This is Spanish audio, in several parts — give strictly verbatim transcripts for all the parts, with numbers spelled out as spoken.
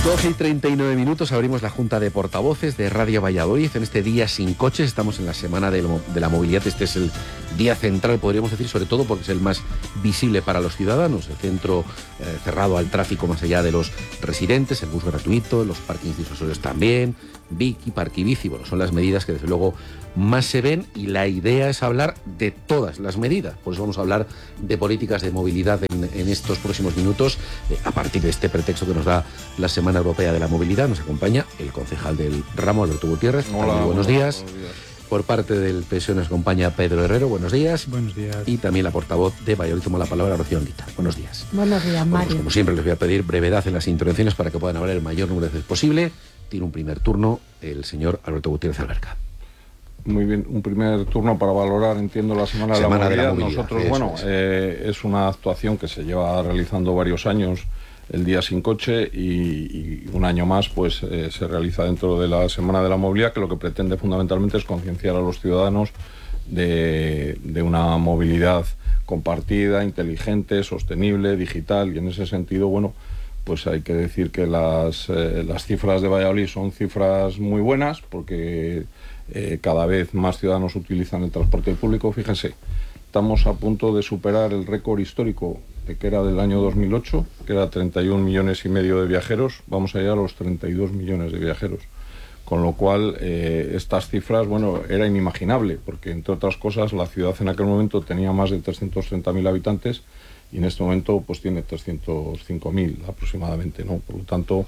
doce y treinta y nueve minutos abrimos la Junta de Portavoces de Radio Valladolid. En este día sin coches, estamos en la Semana de, lo, de la Movilidad. Este es el día central, podríamos decir, sobre todo porque es el más visible para los ciudadanos. El centro eh, cerrado al tráfico más allá de los residentes, el bus gratuito, los parkings disuasorios también, Bici, Parquibici. Bueno, son las medidas que desde luego más se ven, y la idea es hablar de todas las medidas. Por eso vamos a hablar de políticas de movilidad en, en estos próximos minutos, eh, a partir de este pretexto que nos da la Semana Europea de la Movilidad. Nos acompaña el concejal del ramo, Alberto Gutiérrez. Hola, muy buenos, hola, días. buenos días. Por parte del P S O E nos acompaña Pedro Herrero. Buenos días. Buenos días. Y también la portavoz de Valladolid toma la palabra, Rocío Anguita. Buenos días. Buenos días, Mario. Bueno, pues como siempre les voy a pedir brevedad en las intervenciones para que puedan hablar el mayor número de veces posible. Tiene un primer turno el señor Alberto Gutiérrez Alberca. Muy bien, un primer turno para valorar, entiendo, la Semana, Semana de, la de la Movilidad. Movilidad. Nosotros, bueno, es. Eh, es una actuación que se lleva realizando varios años, el Día Sin Coche, y, y un año más pues eh, se realiza dentro de la Semana de la Movilidad, que lo que pretende fundamentalmente es concienciar a los ciudadanos de, de una movilidad compartida, inteligente, sostenible, digital, y en ese sentido, bueno, pues hay que decir que las, eh, las cifras de Valladolid son cifras muy buenas, porque eh, cada vez más ciudadanos utilizan el transporte público. Fíjense, estamos a punto de superar el récord histórico de que era del año dos mil ocho, que era treinta y un millones y medio de viajeros. Vamos a llegar a los treinta y dos millones de viajeros. Con lo cual, eh, estas cifras, bueno, era inimaginable, porque entre otras cosas la ciudad en aquel momento tenía más de trescientos treinta mil habitantes, y en este momento pues tiene trescientos cinco mil aproximadamente, ¿no? Por lo tanto,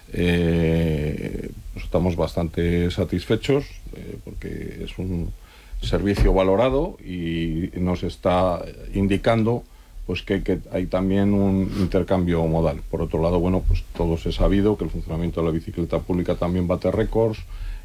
eh, pues estamos bastante satisfechos, eh, porque es un servicio valorado y nos está indicando pues que, que hay también un intercambio modal. Por otro lado, bueno, pues todos es sabido que el funcionamiento de la bicicleta pública también bate récords.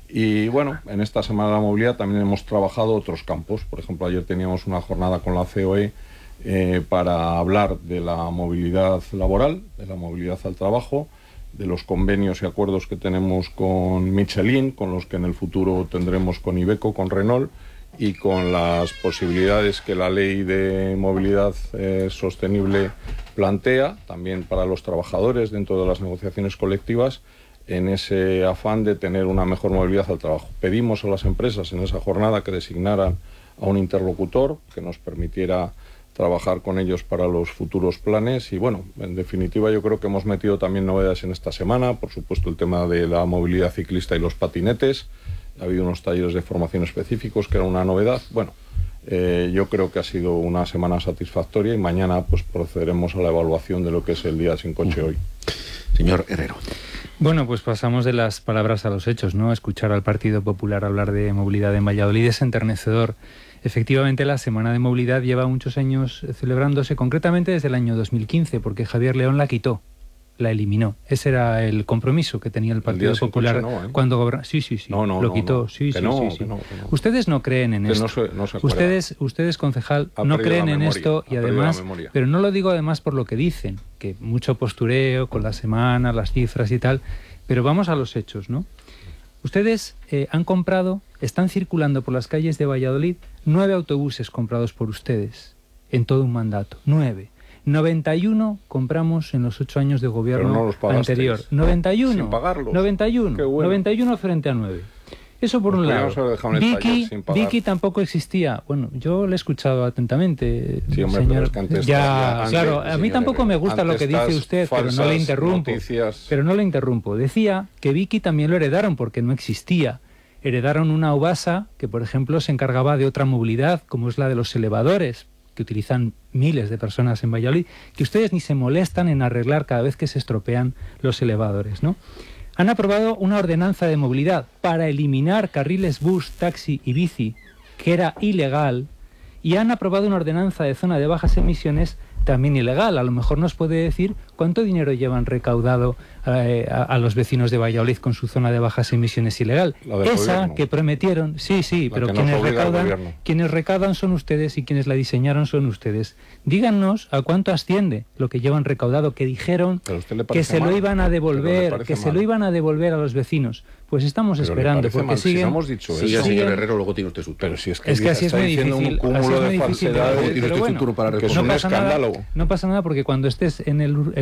Y bueno, en esta Semana de la Movilidad también hemos trabajado otros campos. Por ejemplo, ayer teníamos una jornada con la C O E eh, para hablar de la movilidad laboral, de la movilidad al trabajo, de los convenios y acuerdos que tenemos con Michelin, con los que en el futuro tendremos con Iveco, con Renault, y con las posibilidades que la ley de movilidad eh, sostenible plantea, también para los trabajadores dentro de las negociaciones colectivas, en ese afán de tener una mejor movilidad al trabajo. Pedimos a las empresas en esa jornada que designaran a un interlocutor que nos permitiera trabajar con ellos para los futuros planes, y bueno, en definitiva yo creo que hemos metido también novedades en esta semana. Por supuesto, el tema de la movilidad ciclista y los patinetes. Ha habido unos talleres de formación específicos, que era una novedad. Bueno, eh, yo creo que ha sido una semana satisfactoria, y mañana pues procederemos a la evaluación de lo que es el Día Sin Coche hoy. Señor Herrero. Bueno, pues pasamos de las palabras a los hechos, ¿no? Escuchar al Partido Popular hablar de movilidad en Valladolid es enternecedor. Efectivamente, la Semana de Movilidad lleva muchos años celebrándose, concretamente desde el año dos mil quince, porque Javier León la quitó, la eliminó. Ese era el compromiso que tenía el Partido el Popular no, ¿eh? cuando gobernaba. Sí, sí, sí. No, no, lo no, quitó. No. Sí, sí, no, sí, sí. No, no. Ustedes no creen en que esto. No se, no se ustedes, ustedes, concejal, ha no creen en memoria, esto, y además, pero no lo digo además por lo que dicen, que mucho postureo con la semana, las cifras y tal, pero vamos a los hechos, ¿no? Ustedes eh, han comprado, están circulando por las calles de Valladolid nueve autobuses comprados por ustedes en todo un mandato. Nueve. noventa y uno compramos en los ocho años de gobierno no anterior. noventa y uno. Sin pagarlos. noventa y uno. Qué bueno. noventa y uno frente a nueve. Eso por pues un lado. Vicky, Vicky tampoco existía. Bueno, yo le he escuchado atentamente, sí, hombre, señor. Pero es que antes ya, antes, claro, a mí tampoco me gusta lo que dice usted, pero no le interrumpo. Noticias. Pero no le interrumpo. Decía que Vicky también lo heredaron porque no existía. Heredaron una Ubasa que, por ejemplo, se encargaba de otra movilidad, como es la de los elevadores, que utilizan miles de personas en Valladolid, que ustedes ni se molestan en arreglar cada vez que se estropean los elevadores, ¿no? Han aprobado una ordenanza de movilidad para eliminar carriles bus, taxi y bici, que era ilegal, y han aprobado una ordenanza de zona de bajas emisiones también ilegal. A lo mejor nos puede decir cuánto dinero llevan recaudado eh, a, a los vecinos de Valladolid con su zona de bajas emisiones ilegal. Esa gobierno. Que prometieron, sí, sí, la pero quienes recaudan, quienes recaudan son ustedes, y quienes la diseñaron son ustedes. Díganos a cuánto asciende lo que llevan recaudado, que dijeron que se mal? lo iban a devolver, que mal. se lo iban a devolver a los vecinos. Pues estamos pero esperando, porque mal, siguen... Si no hemos dicho sí, eso. señor Herrero, luego tiene usted su turno. Pero si es que, es que así es muy difícil. Un cúmulo de falsedades, tiene usted bueno, su turno para que es no un pasa escándalo. Nada, no pasa nada, porque cuando estés en el, el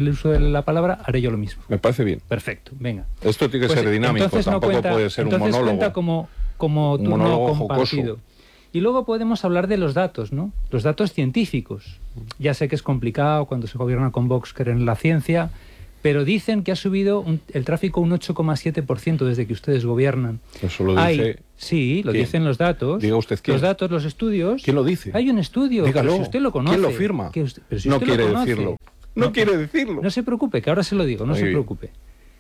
el uso de la palabra, haré yo lo mismo. Me parece bien. Perfecto, venga. Esto tiene que Pues, ser dinámico, entonces no tampoco cuenta, puede ser un entonces monólogo. cuenta como, como Un turno monólogo compartido. jocoso. Y luego podemos hablar de los datos, ¿no? Los datos científicos. Ya sé que es complicado cuando se gobierna con Vox creer en la ciencia, pero dicen que ha subido un, el tráfico un ocho coma siete por ciento desde que ustedes gobiernan. Eso lo dice... Hay, sí, lo ¿quién? dicen los datos. Diga usted quién. Los datos, los estudios. ¿Quién lo dice? Hay un estudio. Dígalo. Pero si usted lo conoce. ¿Quién lo firma? Que usted, pero si no usted quiere lo conoce, decirlo. No, no quiere decirlo. No se preocupe, que ahora se lo digo, no Muy se bien. preocupe.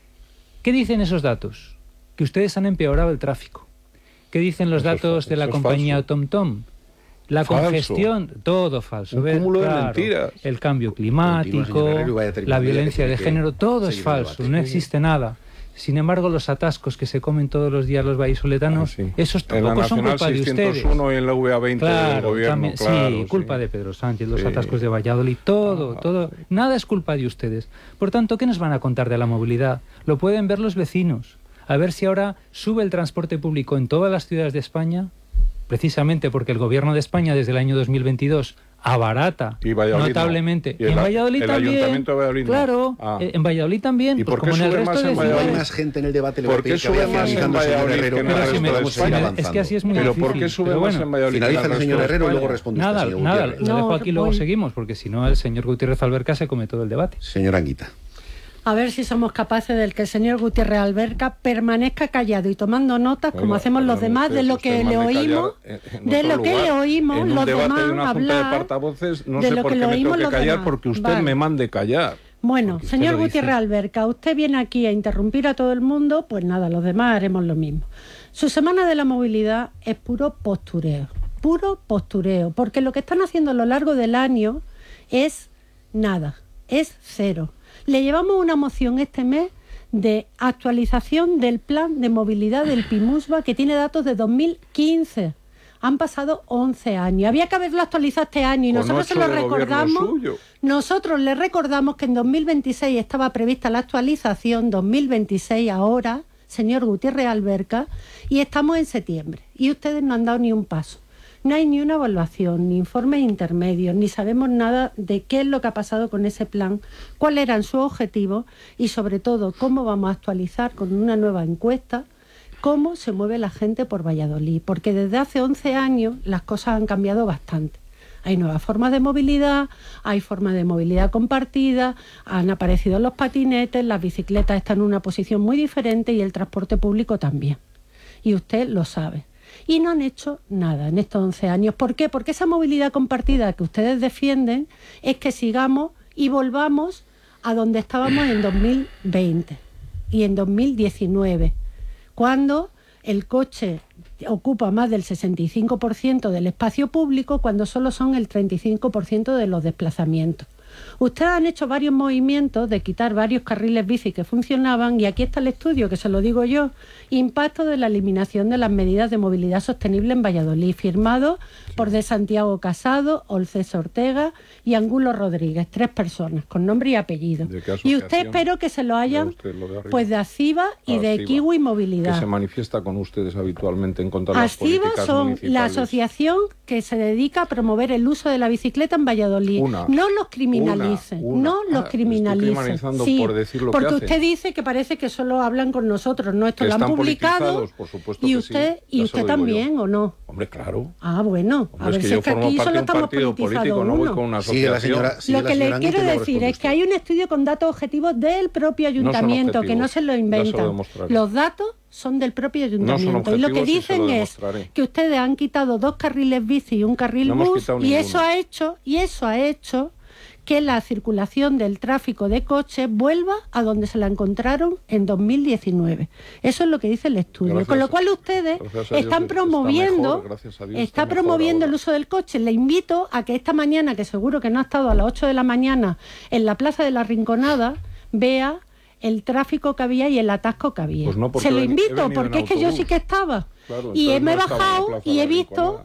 ¿Qué dicen esos datos? Que ustedes han empeorado el tráfico. ¿Qué dicen los Eso es datos fa- de la eso es compañía falso. TomTom? La Falso. congestión, todo falso. Un ¿ves? cúmulo de Claro, mentiras. el cambio Continúa, climático, señor Herrero, y vaya terminando la ya, que violencia tiene de que género, todo es seguir el falso, debate. no existe nada. Sin embargo, los atascos que se comen todos los días los vallisoletanos, Ah, sí. esos En la tampoco son Nacional culpa de ustedes. seiscientos uno y en la V A veinte del Claro, gobierno, también, claro, sí, culpa sí. de Pedro Sánchez, los Sí. atascos de Valladolid, todo, Ah, todo, sí. nada es culpa de ustedes. Por tanto, ¿qué nos van a contar de la movilidad? Lo pueden ver los vecinos. A ver si ahora sube el transporte público en todas las ciudades de España, precisamente porque el gobierno de España desde el año dos mil veintidós abarata Y Valladolid notablemente. no. Y el- en Valladolid el también. Ayuntamiento de Valladolid no. Claro, Ah. eh, en Valladolid también, ¿Y pues por qué como en el sube resto más de en Cuando Valladolid? hay ciudades. más gente en el debate, le ¿Por voy a qué pedir que vaya sube más en finalizando, señor Valladolid Herrero, que en para el que resto de podamos seguir España? avanzando. Es que así es muy Pero difícil. ¿por qué sube pero más bueno. en Valladolid? que en Finaliza el resto señor de Herrero y luego España? responde usted, Nada, señor nada, Gutiérrez. lo dejo No, aquí y luego voy. seguimos, porque si no el señor Gutiérrez Alberca se come todo el debate. Señor Anguita. A ver si somos capaces de que el señor Gutiérrez Alberca permanezca callado y tomando notas, como Oiga, hacemos los perdone demás, usted, de si lo usted que le manda callar oímos, en- en de otro lo que lugar, le oímos en un los debate demás de una junta de hablar. portavoces, no de sé lo por que qué le me tengo oímos que los callar, demás. porque usted Vale. me mande callar. Bueno, Porque usted señor lo dice. Gutiérrez Alberca, usted viene aquí a interrumpir a todo el mundo, pues nada, los demás haremos lo mismo. Su semana de la movilidad es puro postureo, puro postureo, porque lo que están haciendo a lo largo del año es nada, es cero. Le llevamos una moción este mes de actualización del plan de movilidad del PIMUSBA que tiene datos de dos mil quince. Han pasado once años. Había que haberlo actualizado este año y Con nosotros se ocho lo de gobierno recordamos. suyo. Nosotros le recordamos que en dos mil veintiséis estaba prevista la actualización, dos mil veintiséis ahora, señor Gutiérrez Alberca, y estamos en septiembre. Y ustedes no han dado ni un paso. No hay ni una evaluación, ni informes intermedios, ni sabemos nada de qué es lo que ha pasado con ese plan, cuáles eran sus objetivos y sobre todo cómo vamos a actualizar con una nueva encuesta cómo se mueve la gente por Valladolid, porque desde hace once años las cosas han cambiado bastante. Hay nuevas formas de movilidad, hay formas de movilidad compartida, han aparecido los patinetes, las bicicletas están en una posición muy diferente y el transporte público también. Y usted lo sabe. Y no han hecho nada en estos once años. ¿Por qué? Porque esa movilidad compartida que ustedes defienden es que sigamos y volvamos a donde estábamos en dos mil veinte y en dos mil diecinueve, cuando el coche ocupa más del sesenta y cinco por ciento del espacio público, cuando solo son el treinta y cinco por ciento de los desplazamientos. Ustedes han hecho varios movimientos de quitar varios carriles bici que funcionaban y aquí está el estudio, que se lo digo yo, impacto de la eliminación de las medidas de movilidad sostenible en Valladolid, firmado por de Santiago Casado, Olcés Ortega y Angulo Rodríguez, tres personas con nombre y apellido. ¿De qué Y usted asociación? espero que se lo hayan, ¿De usted lo de arriba? pues de ACIBA y de ACIBA, Kiwi Movilidad. Que se manifiesta con ustedes habitualmente en contra de las ACIBA políticas son municipales. la asociación que se dedica a promover el uso de la bicicleta en Valladolid. Una. No los criminalicen, Una, una. no Ah, los estoy criminalicen. criminalizando Sí, por decir lo que porque hacen. usted dice que parece que solo hablan con nosotros, no, esto Que lo han están publicado politizados, por supuesto y que usted sí, y ya se usted lo digo también yo. o no. Hombre, claro. Ah, bueno, Hombre, a ver es que si yo es que formo aquí parte solo de un estamos partido politizando político, no voy uno. con una Sigue la asociación. señora, sigue Lo la que le señora quiero Anguita y luego decir responde es que usted. hay un estudio con datos objetivos del propio No son ayuntamiento, que objetivos, no se lo ya se lo inventan. demostraré. Los datos son del propio ayuntamiento. Y lo que objetivos y se dicen lo es demostraré. que ustedes han quitado dos carriles bici y un carril No hemos bus quitado y ninguno. eso ha hecho y eso ha hecho que la circulación del tráfico de coches vuelva a donde se la encontraron en dos mil diecinueve. Eso es lo que dice el estudio. Gracias- Con lo cual ustedes gracias a Dios están está promoviendo, mejor, gracias a Dios está está mejor promoviendo el ahora. uso del coche. Le invito a que esta mañana, que seguro que no ha estado a las ocho de la mañana en la Plaza de la Rinconada, vea el tráfico que había y el atasco que había. Pues no, porque Se lo he ven- he invito, venido en porque es que yo autobús. sí que estaba. Claro, y entonces me he no estaba en la bajado Plaza y de he la visto Rinconada.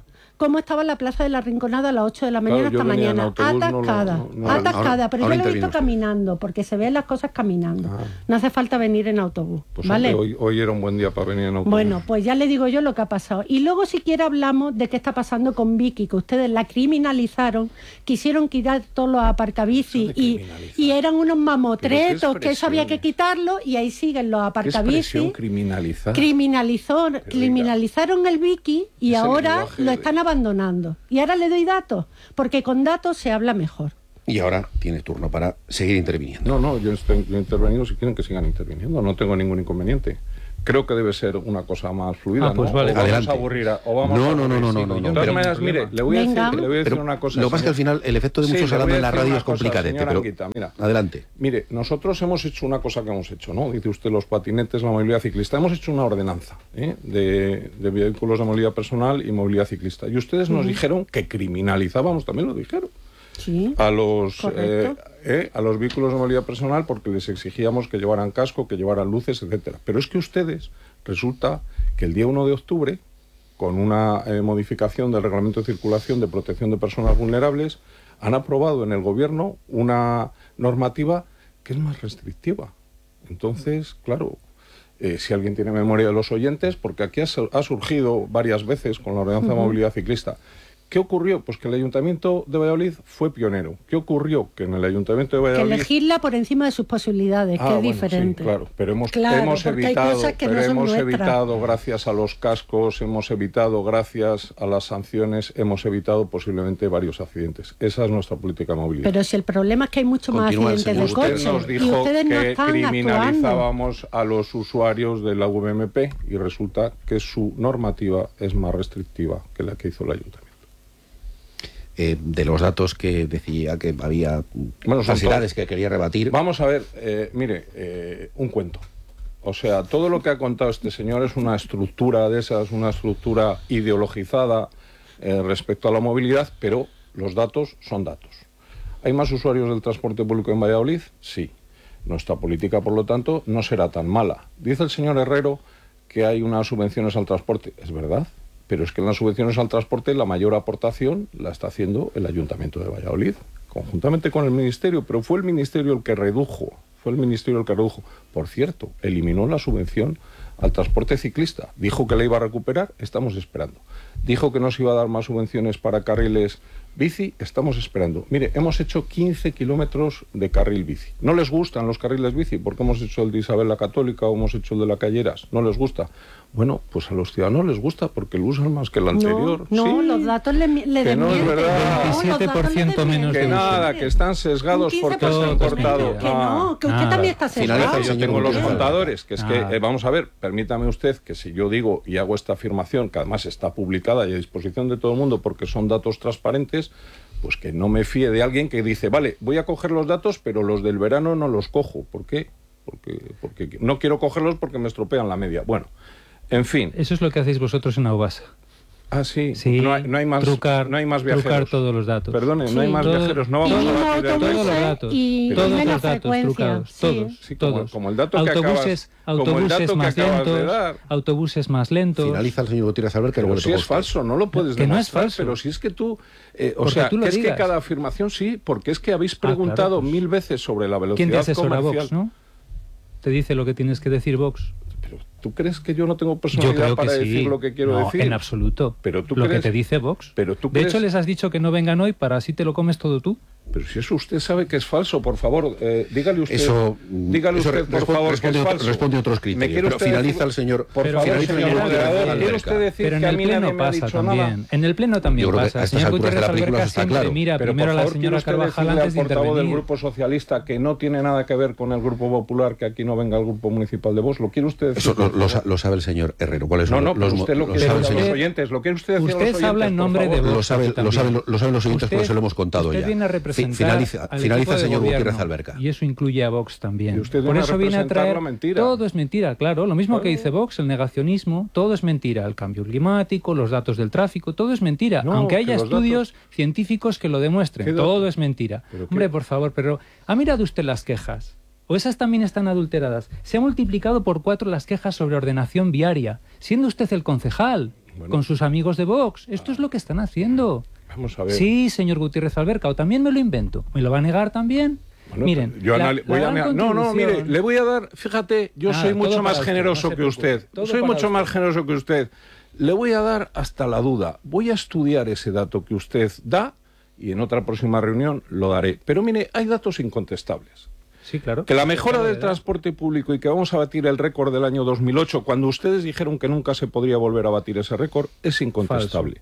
cómo estaba la Plaza de la Rinconada a las ocho de la mañana Claro, yo esta venía en mañana. autobús, no lo- Atascada, no- no- atascada, ahora- pero ahora yo lo he interviene visto usted. caminando, porque se ven las cosas caminando. Ah. No hace falta venir en autobús, Pues ¿vale? hombre, hoy, hoy era un buen día para venir en autobús. Bueno, pues ya le digo yo lo que ha pasado. Y luego si quiere hablamos de qué está pasando con Vicky, que ustedes la criminalizaron, quisieron quitar todos los aparcabicis Eso de y, criminalizar. y eran unos mamotretos, Pero qué que eso había que expresión. quitarlo y ahí siguen los ¿Qué expresión aparcabicis. criminalizar? Criminalizó, venga. criminalizaron el Vicky y Ese ahora lenguaje lo de- están abandonando. Y ahora le doy datos, porque con datos se habla mejor. Y ahora tienes turno para seguir interviniendo. No, no, yo estoy yo he intervenido si quieren que sigan interviniendo, no tengo ningún inconveniente. Creo que debe ser una cosa más fluida, Ah, pues ¿no? vale. O vamos Adelante. a aburrir a, o vamos No, a no, no, aburrir, no, sigo no, yo. no, De todas pero- maneras, mire, le voy a Venga. decir, le voy a decir Pero una cosa. lo que pasa es que al señor. final el efecto de Sí, muchos le voy hablando a en la decir radio una es cosa, complicadete, señora pero Anguita, mira. adelante. Mire, nosotros hemos hecho una cosa que hemos hecho, ¿no? Dice usted los patinetes, la movilidad ciclista. Hemos hecho una ordenanza ¿eh? de, de vehículos de movilidad personal y movilidad ciclista. Y ustedes nos dijeron que criminalizábamos, también lo dijeron, Sí. a los eh, Correcto. eh, a los vehículos de movilidad personal porque les exigíamos que llevaran casco, que llevaran luces, etcétera. Pero es que ustedes, resulta que el día uno de octubre, con una eh, modificación del reglamento de circulación de protección de personas vulnerables, han aprobado en el gobierno una normativa que es más restrictiva. Entonces, claro, eh, si alguien tiene memoria de los oyentes, porque aquí ha, su- ha surgido varias veces con la ordenanza de movilidad ciclista. ¿Qué ocurrió? Pues que el Ayuntamiento de Valladolid fue pionero. ¿Qué ocurrió? Que en el Ayuntamiento de Que Valladolid... elegirla por encima de sus posibilidades, Ah, que es bueno, diferente. sí, claro, pero hemos, Claro, hemos porque hay evitado, cosas que pero no son hemos nuestras. evitado gracias a los cascos, hemos evitado gracias a las sanciones, hemos evitado posiblemente varios accidentes. Esa es nuestra política de movilidad. Pero si el problema es que hay mucho más Continúa el accidentes de señor. Usted coche nos y dijo ustedes no que están actuando. criminalizábamos a los usuarios de la U V M P y resulta que su normativa es más restrictiva que la que hizo el Ayuntamiento. Eh, de los datos que decía que había Bueno, son falsedades todos. que quería rebatir. Vamos a ver, eh, mire, eh, un cuento. O sea, todo lo que ha contado este señor es una estructura de esas, una estructura ideologizada eh, respecto a la movilidad, pero los datos son datos. ¿Hay más usuarios del transporte público en Valladolid? Sí. Nuestra política, por lo tanto, no será tan mala. Dice el señor Herrero que hay unas subvenciones al transporte. Es verdad, pero es que en las subvenciones al transporte la mayor aportación la está haciendo el Ayuntamiento de Valladolid, conjuntamente con el Ministerio, pero fue el Ministerio el que redujo, fue el Ministerio el que redujo. Por cierto, eliminó la subvención al transporte ciclista. Dijo que la iba a recuperar, estamos esperando. Dijo que no se iba a dar más subvenciones para carriles bici, estamos esperando. Mire, hemos hecho quince kilómetros de carril bici. No les gustan los carriles bici porque hemos hecho el de Isabel la Católica o hemos hecho el de la Calleras. No les gusta. Bueno, pues a los ciudadanos les gusta porque lo usan más que el anterior. No, no, Sí, los datos le, le que no es desmienten. verdad. No, los datos le veintisiete por ciento menos que de desmienten. uso. nada, que están sesgados Un porque se han Todo es cortado. mentira. Que no, que usted Nada. también está Finaliza sesgado. el Yo señor tengo los Gutiérrez. contadores, que es que, Ah. eh, vamos a ver, permítame usted que si yo digo y hago esta afirmación, que además está publicada y a disposición de todo el mundo porque son datos transparentes, pues que no me fíe de alguien que dice, vale, voy a coger los datos, pero los del verano no los cojo. ¿Por qué? Porque, porque no quiero cogerlos porque me estropean la media. Bueno, en fin. Eso es lo que hacéis vosotros en Aubasa. Ah, sí, Sí, no, hay, no hay más, trucar, no hay más viajeros. trucar todos los datos. Perdone, Sí. no hay más Todo- viajeros. No Y vamos a mismo batir el autobuses todos los precio. datos, y todos menos los datos frecuencia, trucados, sí. todos, Sí, como- todos. como el dato que autobuses, acabas- como el dato autobuses que más acabas de lentos, dar. autobuses más lentos. Finaliza el señor Gutiérrez Albert, que Pero luego le si toca a es usted. falso, no lo puedes Que no es demostrar, falso. pero si es que tú... eh, o Porque sea, tú lo que es que digas. cada afirmación sí, porque es que habéis Ah, claro, preguntado pues. mil veces sobre la velocidad ¿Quién te asesora? comercial. Vox, ¿no? Te dice lo que tienes que decir Vox. Pero ¿tú crees que yo no tengo Yo personalidad creo que para sí. decir lo que quiero No, decir? en absoluto. Pero tú lo crees- que te dice Vox. Pero tú de crees- hecho, les has dicho que no vengan hoy para así te lo comes todo tú. Pero si eso usted sabe que es falso, por favor, eh, dígale usted, Eso, dígale eso usted, por responde- favor, que responde es otro- falso. responde otros ¿Me criterios. quiere Pero usted finaliza decir- el señor- Por Pero favor, finaliza el señor señor Gutiérrez moderador, Alberca. ¿quiere usted decir Pero en que a el mí nadie pleno me ha pasa dicho también. nada? En el pleno también Yo creo que pasa. a El estas señor alturas de Gutiérrez la película Alberca está siempre claro. mira Pero primero por a la favor, ¿quiere señora usted Carvajal decirle antes de al portavoz del intervenir. Grupo Socialista que no tiene nada que ver con el Grupo Popular, que aquí no venga el Grupo Municipal de Vox? ¿Lo quiere usted decir? Eso lo, por lo favor? sa- lo sabe el señor Herrero. ¿Cuáles No, son no, los pero mo- usted lo lo quiere sabe el decir a los señor? oyentes. ¿Lo quiere usted decir a los Usted oyentes, habla en por nombre de favor? Vox. Lo sabe, aquí lo, saben, también. lo saben los oyentes porque Usted- se lo hemos contado usted ya. viene a Fi- representar finaliza al finaliza equipo el de señor gobierno, Gutiérrez Alberca. Y eso incluye a Vox también. Y usted Por viene a eso viene a representar traer... la mentira. Todo es mentira, claro. Lo mismo que Claro. dice Vox, el negacionismo, todo es mentira. El cambio climático, los datos del tráfico, todo es mentira. No, Aunque que haya los estudios científicos que lo demuestren, ¿Qué datos? todo es mentira. ¿Pero qué? Hombre, por favor, pero ¿ha mirado usted las quejas? ¿O esas también están adulteradas? Se ha multiplicado por cuatro las quejas sobre ordenación viaria, siendo usted el concejal. Bueno. con sus amigos de Vox. Esto es lo que están haciendo. Vamos a ver. Sí, señor Gutiérrez Alberca, o también me lo invento. ¿Me lo va a negar también? Bueno, Miren, yo la- anali- voy la a gran nea- no, no, mire, contribución- le voy a dar, fíjate, yo Ah, soy todo mucho para más usted, generoso no se que usted. preocupe, todo Soy para mucho usted. más generoso que usted. Le voy a dar hasta la duda. Voy a estudiar ese dato que usted da y en otra próxima reunión lo daré. Pero mire, hay datos incontestables. Sí, claro. Que la mejora Acabo de del dar. transporte público y que vamos a batir el récord del año dos mil ocho, cuando ustedes dijeron que nunca se podría volver a batir ese récord, es incontestable.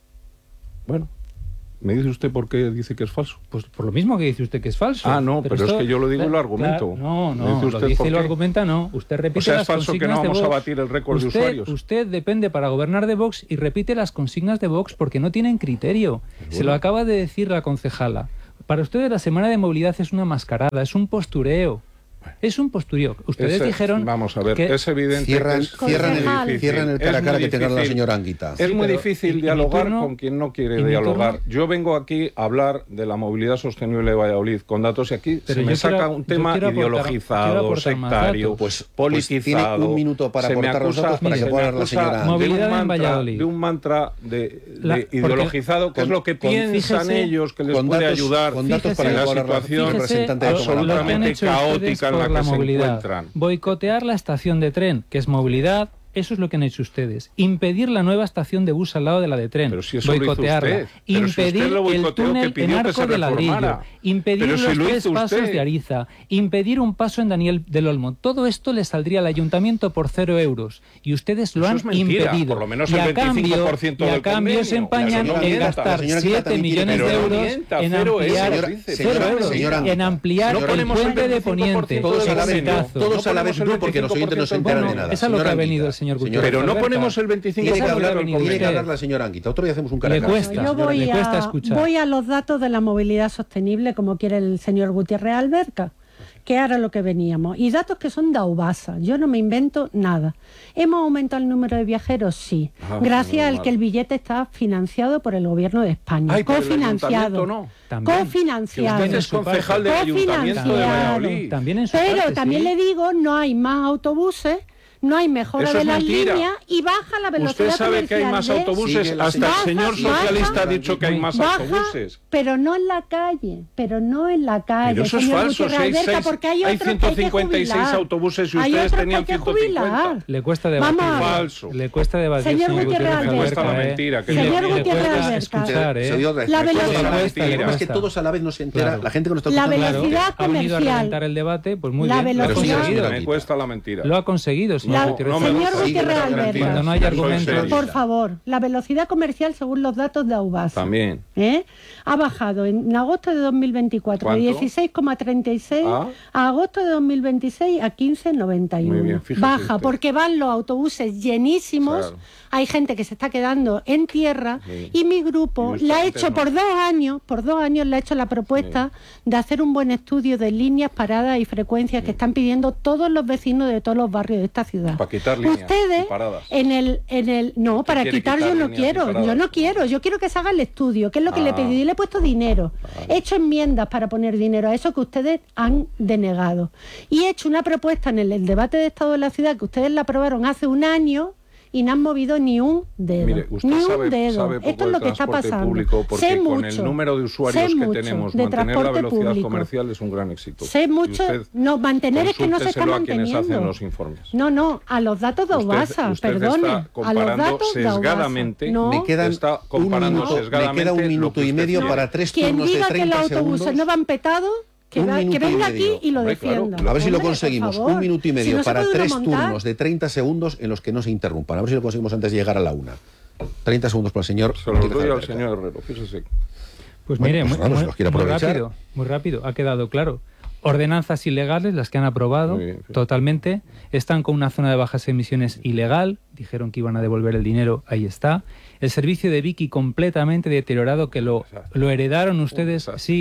Bueno, ¿me dice usted por qué dice que es falso? Pues por lo mismo que dice usted que es falso. Ah, no, pero es esto- que yo lo digo y lo claro, argumento. no, ¿Me no, dice lo usted dice por y lo qué? argumenta, no. Usted repite O sea, es las falso que no consignas de vamos a Vox. batir el récord de Usted- usuarios. Usted depende para gobernar de Vox y repite las consignas de Vox porque no tienen criterio. Se lo acaba de decir la concejala. Para ustedes la Semana de Movilidad es una mascarada, es un postureo. Es un postureo. Ustedes Ese- dijeron... Vamos a ver, que- es evidente. Cierran, es cierran, muy Concejal. el, cierran el Es cara a cara muy que tenga la difícil. señora Anguita. Es Sí, muy pero- difícil y- y mi dialogar turno- con quien no quiere y mi dialogar. turno- Yo vengo aquí a hablar de la movilidad sostenible de Valladolid con datos y aquí Pero se me yo saca quiero- un yo tema quiero aportar- quiero ideologizado, aportar más sectario, datos. Pues- pues politizado. tiene un minuto para Se me aportar los acusa- datos para que se pueda me hablar la acusa señora de un Movilidad en mantra- Valladolid. de un mantra de, de La- porque- ideologizado, que es con- lo que con- piensan fíjese- ellos que les con puede datos- ayudar con datos en para la que pueda hablar la situación representante de Fíjese Tomar la lo que han absolutamente hecho ustedes caótica en por la que la se movilidad. encuentran. Boicotear la estación de tren, que es movilidad, eso es lo que han hecho ustedes. Impedir la nueva estación de bus al lado de la de tren. Pero si eso lo hizo boicotearla. usted. Pero si usted Impedir lo el boicoteó, túnel que en pidió que arco se de ladrillo. reformara. Impedir Pero si los lo tres hizo pasos usted. de Ariza. Impedir un paso en Daniel del Olmo. Todo esto le saldría al ayuntamiento por cero euros. Y ustedes lo Eso han es mentira, impedido. por lo menos y el a veinticinco por ciento cambio, y a del cambio se convenio. empañan Claro, no en mienta, gastar la señora Anguita siete también millones tiene- de pero no euros mienta, en cero ampliar, euros, dice. cero Señora- euros, señora en Anguita, ampliar no el ponemos el puente de veinticinco por Poniente. ciento Todos del a la vez no, convenio. todos a la No vez ponemos no, el porque los oyentes no se veinticinco por ciento enteran de Bueno, nada. es a lo que Señora ha venido Anguita, el señor señora Gutiérrez Pero no Alberca, ponemos el veinticinco Tiene que Esa es lo que ha hablar, venido tiene que usted. hablar la señora Anguita. Otro día hacemos un cara a Le cara. cuesta. Yo señora, voy le cuesta a, escuchar. voy a los datos de la movilidad sostenible, como quiere el señor Gutiérrez Alberca, que era lo que veníamos. Y datos que son de Aubasa. Yo no me invento nada. ¿Hemos aumentado el número de viajeros? Sí. Ah, Gracias al normal. que el billete está financiado por el gobierno de España. Ay, pero el cofinanciado. ayuntamiento no. También. Que Cofinanciado. usted es concejal del ayuntamiento de Cofinanciado. Valladolid. También en su Pero parte, también sí. le digo, no hay más autobuses, no hay mejora Eso de es las mentira. líneas y baja la velocidad Usted sabe que hay comercial más de- autobuses, Sigue la hasta el señora. señor Baja, socialista baja. ha dicho que hay más Baja, autobuses. pero no en la calle, pero no en la calle. Pero eso es señor falso, Gutiérrez si hay Alberca, seis- porque hay, hay otros ciento cincuenta y que hay que seis jubilar. autobuses y Hay ustedes otros tenían que hay que ciento cincuenta. jubilar. Le cuesta debatir. Vamos a ver. Falso. Le cuesta debatir, Señor señor Gutiérrez Gutiérrez Alberca. Me cuesta la ¿eh? mentira, que Y le- Señor y le Gutiérrez cuesta Alberca. escuchar, ¿eh? Se dio otra vez. La Le cuesta velocidad- la- Mentira. El problema es que Cuesta. todos a la vez no se entera. Claro. La gente que nos está La escuchando. Claro, velocidad ha venido a comercial. reventar el debate, pues muy La bien. Lo ha velocidad- conseguido. Me cuesta la mentira. Lo ha conseguido, señor La- Gutiérrez. no me señor gusta. Gutiérrez Sigue la Alberca. Cuando no hay Soy argumentos. serialista. Por favor, la velocidad comercial según los datos de Aubasa. También. ¿eh? Ha bajado en agosto de dos mil veinticuatro de ¿Cuánto? dieciséis coma treinta y seis Ah. a agosto de dos mil veintiséis a quince coma noventa y uno. Muy bien, fíjese Baja usted. porque van los autobuses llenísimos, Claro. hay gente que se está quedando en tierra Sí. y mi grupo Y usted le ha antes hecho no. por dos años, por dos años le ha hecho la propuesta de hacer un buen estudio de líneas, paradas y frecuencias que están pidiendo todos los vecinos de todos los barrios de esta ciudad. Para quitar líneas Ustedes y paradas. en el en el no, Usted para quiere quitar quitar yo no líneas y quiero, paradas. yo no quiero, yo quiero que se haga el estudio, que es lo que le Ah. pedí, y le he puesto dinero. He hecho enmiendas para poner dinero a eso que ustedes han denegado. Y he hecho una propuesta en el, el debate de Estado de la Ciudad que ustedes la aprobaron hace un año y no han movido ni un dedo. Mire, usted ni sabe, un dedo. sabe poco Esto es de lo que está transporte pasando. público porque sé con mucho, el número de usuarios sé que mucho tenemos, de mantener la transporte velocidad público. comercial es un gran éxito. Sé Y mucho, usted no, mantener es que no se está consúlteselo a quienes manteniendo. hacen los informes. No, no, a los datos de Usted- Aubasa, usted perdone. está A los comparando datos de Aubasa. sesgadamente. No. Me quedan Está un comparando minuto, me sesgadamente queda un lo minuto que y usted medio quiere. para tres Quien turnos de diga que los treinta autobuses segundos. no van petados, que, Un va- que minuto y venga medio. aquí y lo Hombre, claro. defienda. A ver si lo Hombre, por conseguimos. favor. Un minuto y Si medio no se para puede uno tres montar. turnos de treinta segundos en los que no se interrumpan. A ver si lo conseguimos antes de llegar a la una. treinta segundos para el señor. Se los doy Gutiérrez al Alberca. señor Herrero, fíjese. Pues Bueno, mire, pues muy, vamos, muy- los quiero muy aprovechar. rápido, muy rápido, ha quedado claro. Ordenanzas ilegales, las que han aprobado Muy bien, sí. totalmente, están con una zona de bajas emisiones ilegal, dijeron que iban a devolver el dinero, ahí está. El servicio de Vicky completamente deteriorado, que lo, desastre. lo heredaron ustedes, desastre. sí.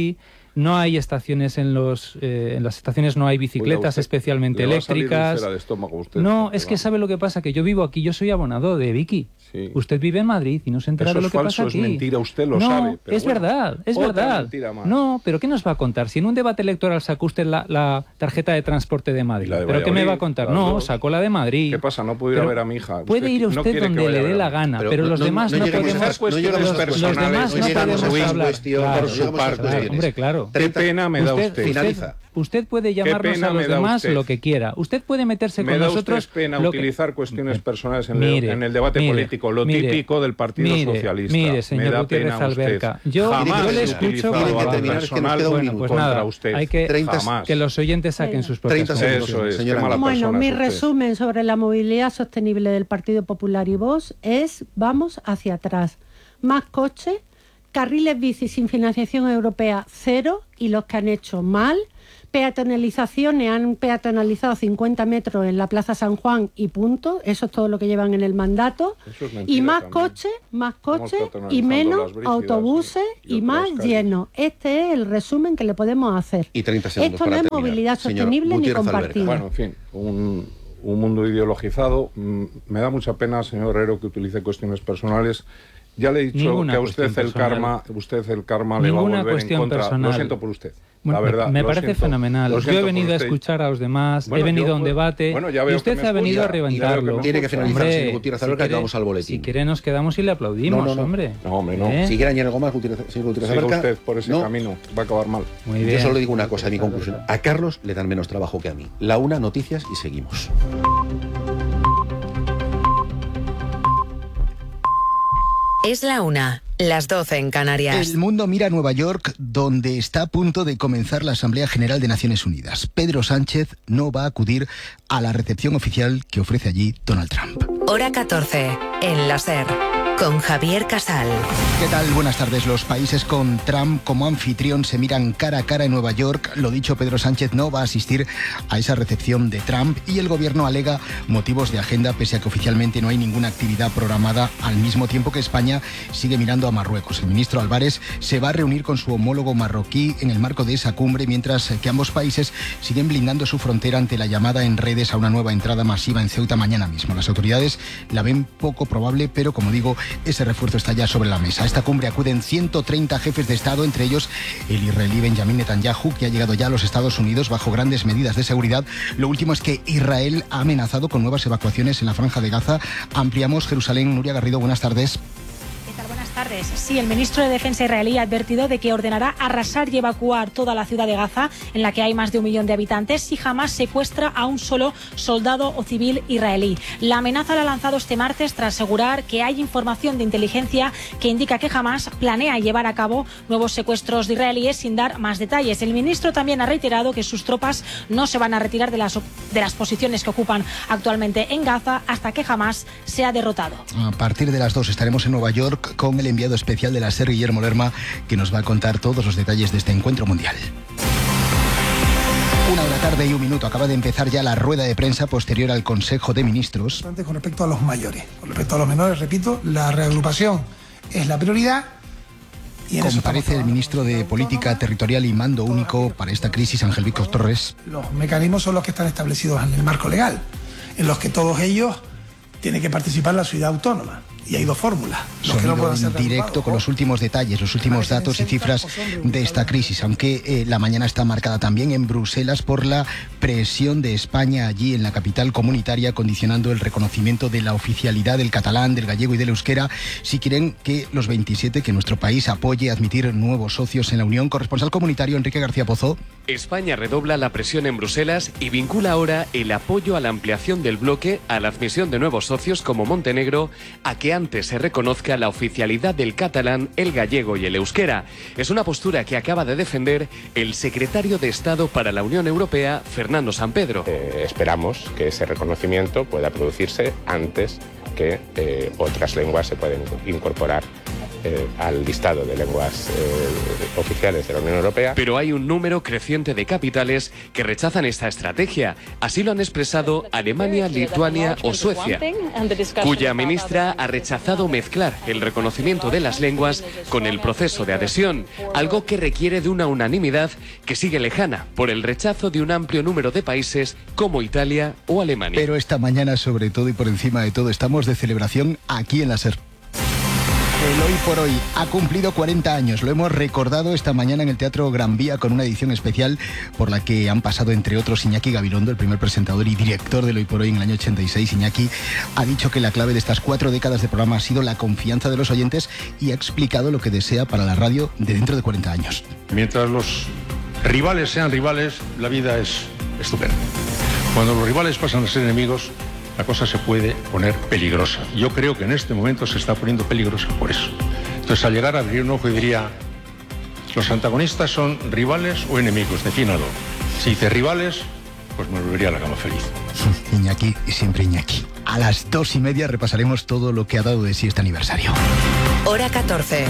No hay estaciones en los eh, en las estaciones no hay bicicletas usted, especialmente le va a salir eléctricas. úlcera de estómago a usted, no, es va. que sabe lo que pasa, que yo vivo aquí, yo soy abonado de Vicky. Sí. Usted vive en Madrid y no se entera Eso de lo es que falso, pasa aquí. es mentira, usted lo no, sabe. Pero es bueno, verdad, es otra verdad. mentira más. No, pero ¿qué nos va a contar? Si en un debate electoral sacó usted la, la tarjeta de transporte de Madrid, de ¿pero qué me va a contar? No, dos. sacó la de Madrid. ¿Qué pasa? No puedo ir pero a ver a mi hija. Puede ir usted no donde le dé la gana, pero, pero los no, demás no, no, no podemos... Esas cuestiones los, personales, los demás no no llegamos podemos a hablar. cuestión, Claro, por su parte, claro, hombre, claro. Qué pena me da usted, usted. Finaliza. Usted puede llamarnos pena a los me da demás usted. lo que quiera. Usted puede meterse Me con da nosotros... usted pena lo que- utilizar cuestiones personales en, Mire, el, en el debate mire, político, lo mire, típico del Partido mire, Socialista. Mire, señor me da Gutiérrez pena Alberca, usted. yo, Jamás yo le he escucho utilizado con algo terminar, es que nos personal queda un bueno, minuto. pues contra nada, usted. hay que treinta Jamás. que los oyentes saquen Venga. sus propias treinta segundos, conclusiones. Eso es, señora. qué mala Bueno, persona mi es usted. resumen sobre la movilidad sostenible del Partido Popular y Vox es vamos hacia atrás. Más coches, carriles bici sin financiación europea cero y los que han hecho mal, peatonalizaciones, han peatonalizado cincuenta metros en la Plaza San Juan y punto, eso es todo lo que llevan en el mandato. Eso es mentira Y más también. coches, más Estamos coches y peatonalizando menos las brígidas autobuses y y, más otras calles. llenos. Este es el resumen que le podemos hacer. Y treinta segundos Esto no para es terminar. movilidad Señor sostenible ni Gutiérrez Alberca. compartida. Bueno, en fin, un, un mundo ideologizado. Mm, Me da mucha pena, señor Herrero, que utilice cuestiones personales. Ya le he dicho Ninguna que a usted cuestión el personal. karma, usted el karma le va a Ninguna volver en cuestión contra. personal. Lo siento por usted. Bueno, la verdad, me lo parece siento. fenomenal. Lo Yo he siento venido por a usted. escuchar a los demás, Bueno, he venido yo, a un pues, debate bueno, ya y veo usted que se ha me venido a escucha y veo que reventarlo. me Tiene que finalizar, Hombre, señor Gutiérrez si Alberca, que quiere- vamos al boletín. Si quiere nos quedamos y le aplaudimos, No, no, no. hombre. No, hombre, no. ¿Eh? Si quiere añadir algo más, Gutiérrez, señor Gutiérrez Siga Alberca, usted por ese no. camino, va a acabar mal. Muy Yo bien. solo digo una cosa, mi conclusión. A Carlos le dan menos trabajo que a mí. La una, noticias y seguimos. Es la una, las doce en Canarias. El mundo mira a Nueva York, donde está a punto de comenzar la Asamblea General de Naciones Unidas. Pedro Sánchez no va a acudir a la recepción oficial que ofrece allí Donald Trump. Hora catorce, en la SER, con Javier Casal. ¿Qué tal? Buenas tardes. Los países con Trump como anfitrión se miran cara a cara en Nueva York. Lo dicho, Pedro Sánchez no va a asistir a esa recepción de Trump y el gobierno alega motivos de agenda pese a que oficialmente no hay ninguna actividad programada, al mismo tiempo que España sigue mirando a Marruecos. El ministro Álvarez se va a reunir con su homólogo marroquí en el marco de esa cumbre, mientras que ambos países siguen blindando su frontera ante la llamada en redes a una nueva entrada masiva en Ceuta mañana mismo. Las autoridades la ven poco probable, pero como digo, ese refuerzo está ya sobre la mesa. A esta cumbre acuden ciento treinta jefes de Estado, entre ellos el israelí Benjamin Netanyahu, que ha llegado ya a los Estados Unidos bajo grandes medidas de seguridad. Lo último es que Israel ha amenazado con nuevas evacuaciones en la Franja de Gaza. Ampliamos Jerusalén. Nuria Garrido, buenas tardes. Buenas tardes. Sí, el ministro de Defensa israelí ha advertido de que ordenará arrasar y evacuar toda la ciudad de Gaza, en la que hay más de un millón de habitantes, si jamás secuestra a un solo soldado o civil israelí. La amenaza la ha lanzado este martes tras asegurar que hay información de inteligencia que indica que Hamás planea llevar a cabo nuevos secuestros de israelíes sin dar más detalles. El ministro también ha reiterado que sus tropas no se van a retirar de las, de las posiciones que ocupan actualmente en Gaza hasta que Hamás sea derrotado. A partir de las dos estaremos en Nueva York con el enviado especial de la SER, Guillermo Lerma, que nos va a contar todos los detalles de este encuentro mundial. Una de la tarde y un minuto. Acaba de empezar ya la rueda de prensa posterior al Consejo de Ministros. Con respecto a los mayores. Con respecto a los menores, repito, la reagrupación es la prioridad. Y en eso comparece el ministro de Política Territorial y Mando Único para esta crisis, Ángel Víctor Torres. Los mecanismos son los que están establecidos en el marco legal, en los que todos ellos tienen que participar en la ciudad autónoma. Y hay dos fórmulas. Los que no Sonido pueden ser en directo reagrupados, con los últimos detalles, los últimos datos y cifras de esta crisis, aunque eh, la mañana está marcada también en Bruselas por la presión de España allí en la capital comunitaria, condicionando el reconocimiento de la oficialidad del catalán, del gallego y del euskera, si quieren que los veintisiete, que nuestro país apoye admitir nuevos socios en la Unión. Corresponsal comunitario Enrique García Pozo. España redobla la presión en Bruselas y vincula ahora el apoyo a la ampliación del bloque a la admisión de nuevos socios como Montenegro, a que antes se reconozca la oficialidad del catalán, el gallego y el euskera. Es una postura que acaba de defender el secretario de Estado para la Unión Europea, Fernando Sampedro. Eh, esperamos que ese reconocimiento pueda producirse antes que eh, otras lenguas se pueden incorporar eh, al listado de lenguas eh, oficiales de la Unión Europea. Pero hay un número creciente de capitales que rechazan esta estrategia. Así lo han expresado Alemania, Lituania o Suecia, cuya ministra ha rechazado mezclar el reconocimiento de las lenguas con el proceso de adhesión, algo que requiere de una unanimidad que sigue lejana por el rechazo de un amplio número de países como Italia o Alemania. Pero esta mañana, sobre todo y por encima de todo, estamos de celebración aquí en la SER. El Hoy por Hoy ha cumplido cuarenta años. Lo hemos recordado esta mañana en el Teatro Gran Vía con una edición especial por la que han pasado, entre otros, Iñaki Gabilondo, el primer presentador y director del Hoy por Hoy en el año ochenta y seis. Iñaki ha dicho que la clave de estas cuatro décadas de programa ha sido la confianza de los oyentes y ha explicado lo que desea para la radio de dentro de cuarenta años. Mientras los rivales sean rivales, la vida es estupenda. Cuando los rivales pasan a ser enemigos, la cosa se puede poner peligrosa. Yo creo que en este momento se está poniendo peligrosa por eso. Entonces, al llegar a abrir un ojo, diría, ¿los antagonistas son rivales o enemigos? Defínalo. Si dice rivales, pues me volvería a la cama feliz. Iñaki y siempre Iñaki. A las dos y media repasaremos todo lo que ha dado de sí este aniversario. Hora catorce.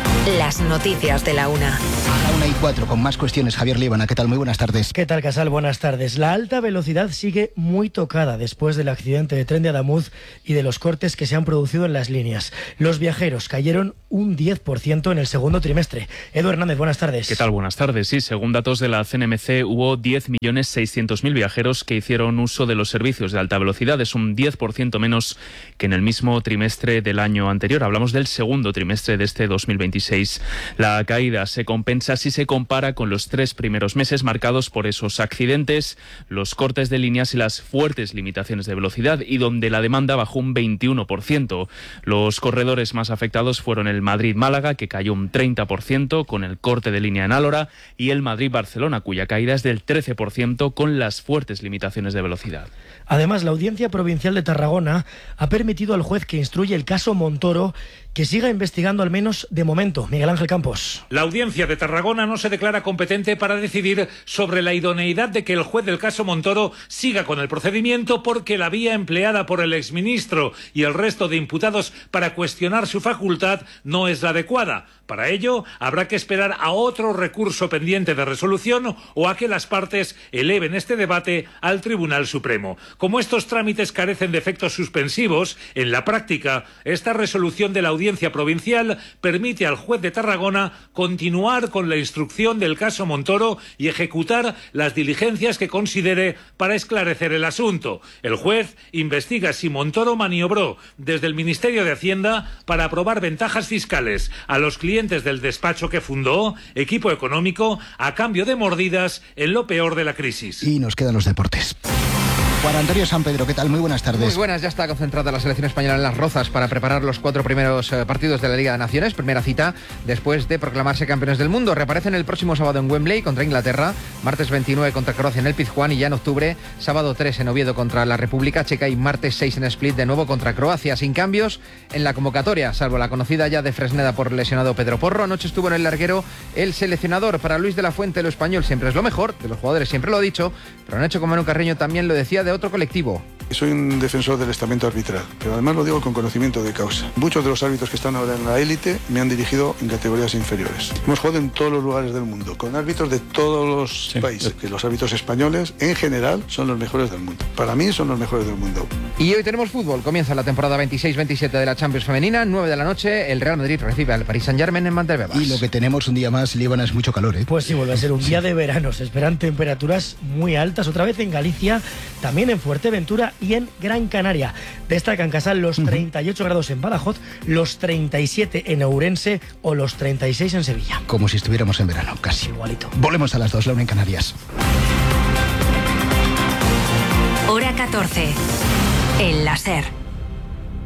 Las noticias de la una. A la una y cuatro, con más cuestiones. Javier Líbana, ¿qué tal? Muy buenas tardes. ¿Qué tal, Casal? Buenas tardes. La alta velocidad sigue muy tocada después del accidente de tren de Adamuz y de los cortes que se han producido en las líneas. Los viajeros cayeron un diez por ciento en el segundo trimestre. Edu Hernández, buenas tardes. ¿Qué tal? Buenas tardes. Sí, según datos de la C N M C, hubo diez millones seiscientos mil viajeros que hicieron uso de los servicios de alta velocidad. Es un diez por ciento menos que en el mismo trimestre del año anterior. Hablamos del segundo trimestre de este dos mil veintiséis. La caída se compensa si se compara con los tres primeros meses marcados por esos accidentes, los cortes de líneas y las fuertes limitaciones de velocidad, y donde la demanda bajó un veintiuno por ciento. Los corredores más afectados fueron el Madrid-Málaga, que cayó un treinta por ciento con el corte de línea en Álora, y el Madrid-Barcelona, cuya caída es del trece por ciento con las fuertes limitaciones de velocidad. Además, la Audiencia Provincial de Tarragona ha permitido al juez que instruye el caso Montoro que siga investigando, al menos de momento. Miguel Ángel Campos. La Audiencia de Tarragona no se declara competente para decidir sobre la idoneidad de que el juez del caso Montoro siga con el procedimiento, porque la vía empleada por el exministro y el resto de imputados para cuestionar su facultad no es la adecuada. Para ello, habrá que esperar a otro recurso pendiente de resolución o a que las partes eleven este debate al Tribunal Supremo. Como estos trámites carecen de efectos suspensivos, en la práctica, esta resolución de la Audiencia Provincial permite al juez de Tarragona continuar con la instrucción del caso Montoro y ejecutar las diligencias que considere para esclarecer el asunto. El juez investiga si Montoro maniobró desde el Ministerio de Hacienda para aprobar ventajas fiscales a los clientes del despacho que fundó, Equipo Económico, a cambio de mordidas en lo peor de la crisis. Y nos quedan los deportes. Juan Antonio San Pedro, ¿qué tal? Muy buenas tardes. Muy buenas, ya está concentrada la selección española en Las Rozas para preparar los cuatro primeros eh, partidos de la Liga de Naciones. Primera cita después de proclamarse campeones del mundo. Reaparecen el próximo sábado en Wembley contra Inglaterra, martes veintinueve contra Croacia en el Pizjuán, y ya en octubre, sábado tres en Oviedo contra la República Checa y martes seis en Split de nuevo contra Croacia. Sin cambios en la convocatoria, salvo la conocida ya de Fresneda por lesionado Pedro Porro. Anoche estuvo en el larguero el seleccionador. Para Luis de la Fuente, lo español siempre es lo mejor, de los jugadores siempre lo ha dicho, pero Nacho Comano Carreño también lo decía de otro colectivo. Soy un defensor del estamento arbitral, pero además lo digo con conocimiento de causa. Muchos de los árbitros que están ahora en la élite me han dirigido en categorías inferiores. Hemos jugado en todos los lugares del mundo, con árbitros de todos los sí. países. Que los árbitros españoles, en general, son los mejores del mundo. Para mí, son los mejores del mundo. Y hoy tenemos fútbol. Comienza la temporada veintiséis veintisiete de la Champions Femenina. nueve de la noche, el Real Madrid recibe al Paris Saint-Germain en Mantebebas. Y lo que tenemos un día más, Líbana, es mucho calor, ¿eh? Pues sí, vuelve a ser un día de verano. Se esperan temperaturas muy altas, otra vez en Galicia, también en Fuerteventura y en Gran Canaria. Destacan, Casal, los treinta y ocho grados en Badajoz, los treinta y siete en Ourense o los treinta y seis en Sevilla. Como si estuviéramos en verano, casi. Igualito. Volvemos a las dos, la una en Canarias. Hora catorce. En la SER.